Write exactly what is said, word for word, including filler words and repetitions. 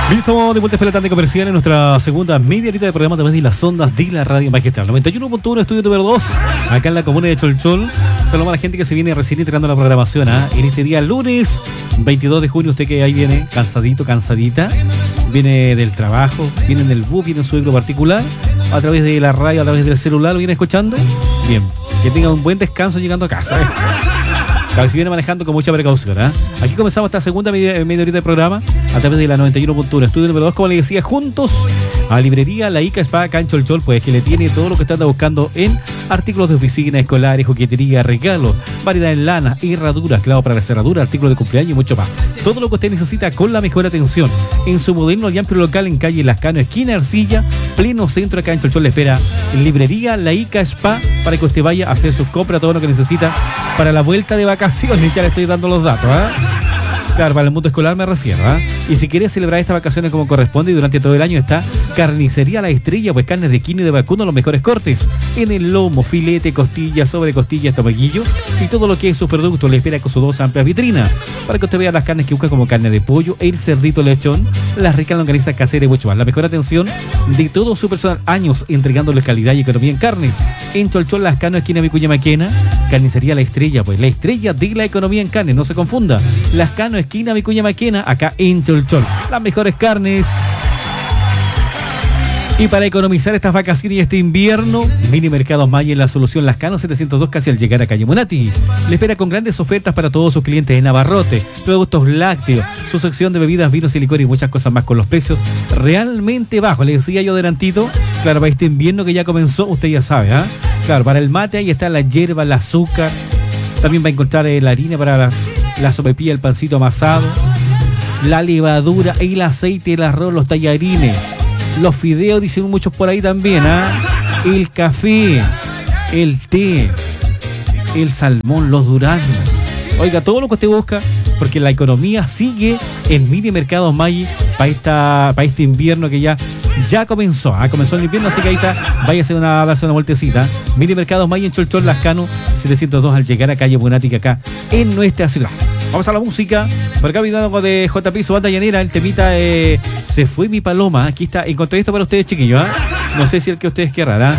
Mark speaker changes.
Speaker 1: Bien, estamos de vuelta a la tarde comercial en nuestra segunda media horita de programa a través de las ondas de la radio magistral. noventa y uno punto uno, estudio número dos, acá en la comuna de Cholchol. Saludamos a la gente que se viene recién entrando a la programación. ¿eh? En este día lunes veintidós de junio, usted que ahí viene cansadito, cansadita, viene del trabajo, viene del bus, viene en su vehículo particular, a través de la radio, a través del celular, lo viene escuchando. Bien, que tenga un buen descanso llegando a casa. ¿eh? Claro, si viene manejando con mucha precaución. ¿eh? Aquí comenzamos esta segunda media, media horita de programa a través de la noventa y uno punto uno. Estudio número dos, como le decía, juntos a Librería La Ica Spa acá en Cholchol, pues que le tiene todo lo que está buscando en artículos de oficina, escolares, juguetería, regalos, variedad en lana, herraduras, clavo para la cerradura, artículos de cumpleaños y mucho más. Todo lo que usted necesita con la mejor atención en su moderno y amplio local en calle Lascano, esquina Arcilla, pleno centro acá en Cholchol. Le espera en Librería La Ica Spa para que usted vaya a hacer sus compras, todo lo que necesita para la vuelta de vacaciones. Ya le estoy dando los datos, ¿eh? Claro, para el mundo escolar me refiero, ¿eh? Y si quieres celebrar estas vacaciones como corresponde y durante todo el año, está Carnicería La Estrella, pues carnes de quino y de vacuno, los mejores cortes en el lomo, filete, costilla, sobre costilla, estomaguillo y todo lo que es sus productos. Le espera con sus dos amplias vitrinas para que usted vea las carnes que busca, como carne de pollo, el cerdito lechón, las ricas longanizas caseras y mucho más. La mejor atención de todo su personal, años entregándoles calidad y economía en carnes. En Cholchol, Lascano, esquina Vicuña Maquena, Carnicería La Estrella, pues la estrella de la economía en carnes, no se confunda. Lascano, esquina Vicuña Maquena, acá en Cholchol. Las mejores carnes. Y para economizar estas vacaciones y este invierno, Mini Mercados Maya en la solución Lascano setecientos dos, casi al llegar a calle Monati. Le espera con grandes ofertas para todos sus clientes en abarrote, productos lácteos, su sección de bebidas, vinos y licores y muchas cosas más con los precios realmente bajos. Le decía yo adelantito, claro, para este invierno que ya comenzó, usted ya sabe, ¿ah? ¿eh? Claro, para el mate ahí está la hierba, el azúcar, también va a encontrar eh, la harina para la, la sopepilla, el pancito amasado, la levadura, el aceite, el arroz, los tallarines, los fideos, dicen muchos por ahí también, ¿ah? ¿eh? El café, el té, el salmón, los duraznos. Oiga, todo lo que usted busca, porque la economía sigue en Mini Mercados Maggi para esta para este invierno que ya ya comenzó, ¿ah? Comenzó el invierno, así que ahí está, váyase a darse una vueltecita. Mini Mercados Maggi en Cholchol, Lascano setecientos dos, al llegar a calle Buenática, acá en nuestra ciudad. Vamos a la música. Por acá viene algo de J P, su banda llanera, el temita eh, Se Fue Mi Paloma. Aquí está, encontré esto para ustedes, chiquillos, ¿eh? No sé si el que ustedes querrán, ¿eh?